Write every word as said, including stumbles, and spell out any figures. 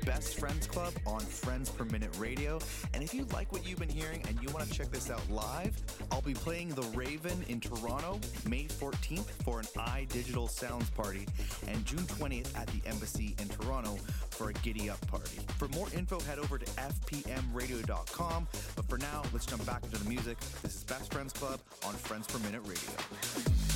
Best Friends Club on Friends Per Minute Radio. And if you like what you've been hearing and you want to check this out live, I'll be playing the Raven in Toronto May fourteenth for an iDigital Sounds party and June twentieth at the Embassy in Toronto for a Giddy Up party. For more info, head over to f p m radio dot com. But for now, let's jump back into the music. This is Best Friends Club on Friends Per Minute Radio.